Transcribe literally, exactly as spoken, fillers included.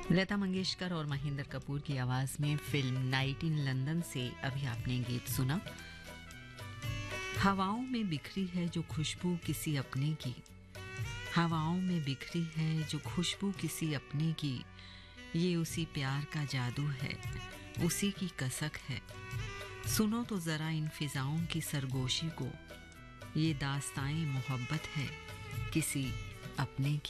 लता मंगेशकर और महेंद्र कपूर की आवाज में फिल्म नाइट इन लंदन से अभी आपने गीत सुना। हवाओं में बिखरी है जो खुशबू किसी अपने की, हवाओं में बिखरी है जो खुशबू किसी अपने की, ये उसी प्यार का जादू है, उसी की कसक है। सुनो तो जरा इन फिजाओं की सरगोशी को, ये दास्ताएं मोहब्बत है किसी अपने की।